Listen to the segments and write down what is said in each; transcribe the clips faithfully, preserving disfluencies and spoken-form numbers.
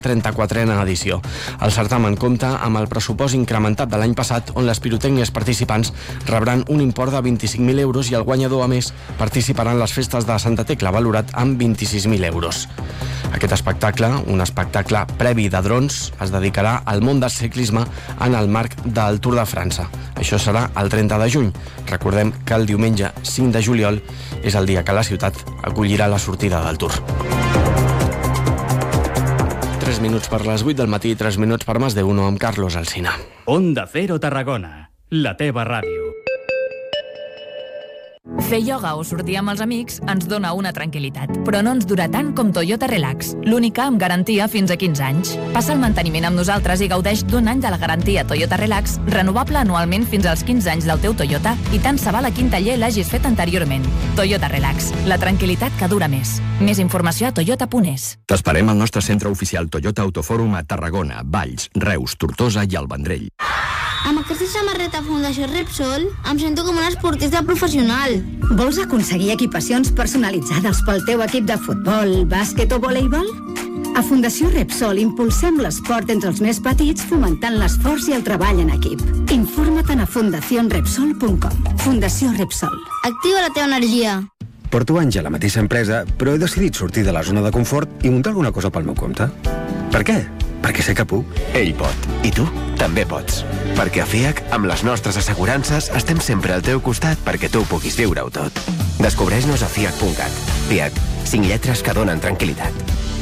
trenta-quatrena edició. El certamen compta amb el pressupost incrementat de l'any passat, on les pirotècnies participants rebran un import de vint-i-cinc mil euros i el guanyador, a més, participarà en les festes de Santa Tecla, valorat amb vint-i-sis mil euros. Aquest espectacle, un espectacle previ de drons, es dedicarà al món del ciclisme en el marc del Tour de França. Això serà el trenta de juny. Recordem que el diumenge cinc de juliol és el dia que la ciutat acollirà la sortida del Tour. tres minuts per les vuit del matí, tres minuts per Más de Uno amb Carlos Alsina. Onda Cero Tarragona, la teva ràdio. Fer ioga o sortir amb els amics ens dona una tranquil·litat, però no ens dura tant com Toyota Relax, l'única amb garantia fins a quinze anys. Passa el manteniment amb nosaltres i gaudeix d'un any de la garantia Toyota Relax, renovable anualment fins als quinze anys del teu Toyota, i tant se val a quin taller l'hagis fet anteriorment. Toyota Relax, la tranquil·litat que dura més. Més informació a toyota punt es. T'esperem al nostre centre oficial Toyota Autofòrum a Tarragona, Valls, Reus, Tortosa i el Vendrell. Amb aquesta samarreta Fundació Repsol em sento com un esportista professional. Vols aconseguir equipacions personalitzades pel teu equip de futbol, bàsquet o voleibol? A Fundació Repsol impulsem l'esport entre els més petits, fomentant l'esforç i el treball en equip. Informa't a fundación repsol punt com. Fundació Repsol. Activa la teva energia. Porto anys a la mateixa empresa, però he decidit sortir de la zona de confort i muntar alguna cosa pel meu compte. Per què? Perquè sé que puc. Ell pot. I tu també pots. Perquè a F I A C, amb les nostres assegurances, estem sempre al teu costat perquè tu puguis viure-ho tot. Descobreix-nos a fiac punt cat. F I A C, cinc lletres que donen tranquil·litat.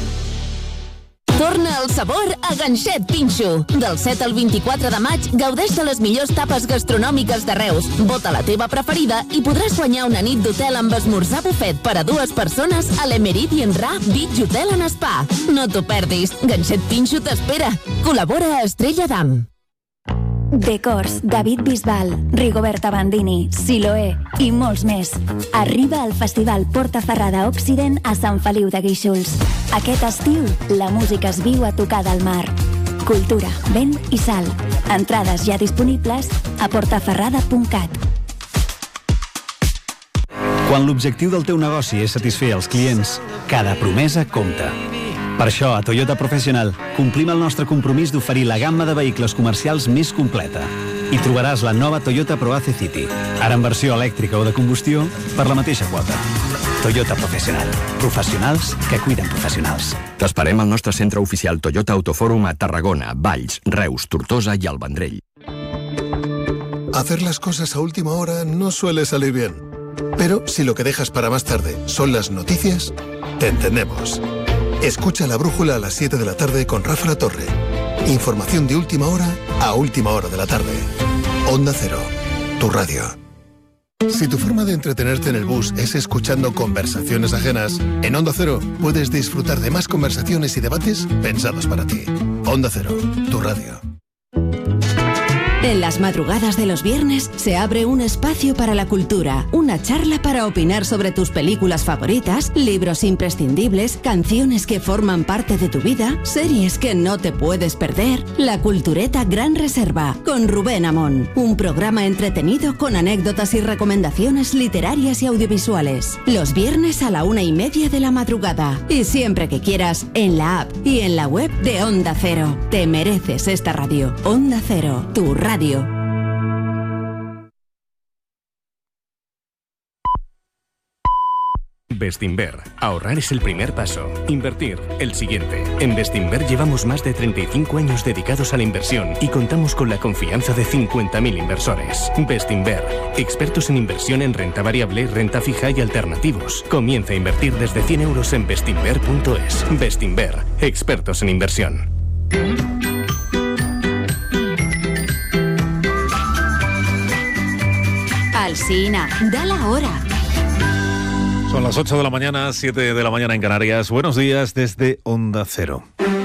Torna el sabor a Ganxet Pinxo. Del set al vint-i-quatre de maig gaudeix de les millors tapes gastronòmiques de Reus. Vota la teva preferida i podràs guanyar una nit d'hotel amb esmorzar bufet per a dues persones a l'Emeridien Ra Beach Hotel and Spa. No t'ho perdis. Ganxet Pinxo t'espera. Col·labora a Estrella Damm. Decors, David Bisbal, Rigoberta Bandini, Siloé i molts més. Arriba al Festival Portaferrada Occident a Sant Feliu de Guíxols. Aquest estiu, la música es viu a tocar del mar. Cultura, vent i sal. Entrades ja disponibles a portaferrada punt cat. Quan l'objectiu del teu negoci és satisfer els clients, cada promesa compta. Per això, a Toyota Professional, complim el nostre compromís d'oferir la gamma de vehicles comercials més completa. Hi trobaràs la nova Toyota ProAce City, ara en versió elèctrica o de combustió, per la mateixa quota. Toyota Professional. Professionals que cuiden professionals. T'esperem al nostre centre oficial Toyota Autofòrum a Tarragona, Valls, Reus, Tortosa i el Vendrell. Hacer las cosas a última hora no suele salir bien. Pero si lo que dejas para más tarde son las noticias, te entendemos. Escucha La Brújula a las siete de la tarde con Rafa La Torre. Información de última hora a última hora de la tarde. Onda Cero, tu radio. Si tu forma de entretenerte en el bus es escuchando conversaciones ajenas, en Onda Cero puedes disfrutar de más conversaciones y debates pensados para ti. Onda Cero, tu radio. En las madrugadas de los viernes se abre un espacio para la cultura, una charla para opinar sobre tus películas favoritas, libros imprescindibles, canciones que forman parte de tu vida, series que no te puedes perder. La Cultureta Gran Reserva, con Rubén Amón. Un programa entretenido con anécdotas y recomendaciones literarias y audiovisuales. Los viernes a la una y media de la madrugada. Y siempre que quieras, en la app y en la web de Onda Cero. Te mereces esta radio. Onda Cero, tu radio. Radio. Bestinver. Ahorrar es el primer paso. Invertir, el siguiente. En Bestinver llevamos más de treinta y cinco años dedicados a la inversión y contamos con la confianza de cincuenta mil inversores. Bestinver. Expertos en inversión en renta variable, renta fija y alternativos. Comienza a invertir desde cien euros en bestinver punto es. Bestinver. Expertos en inversión. Alsina, da la hora. Son las ocho de la mañana, siete de la mañana en Canarias. Buenos días desde Onda Cero.